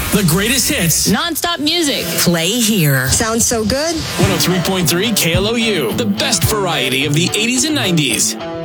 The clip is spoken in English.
The greatest hits. Non-stop music. Play here. Sounds so good. 103.3 KLOU. The best variety of the 80s and 90s.